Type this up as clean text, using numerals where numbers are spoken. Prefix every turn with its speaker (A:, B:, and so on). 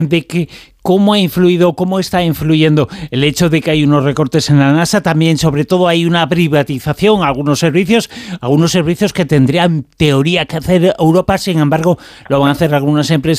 A: de que cómo ha influido, cómo está influyendo el hecho de que hay unos recortes en la NASA, también sobre todo hay una privatización, algunos servicios que tendrían en teoría que hacer Europa, sin embargo lo van a hacer algunas empresas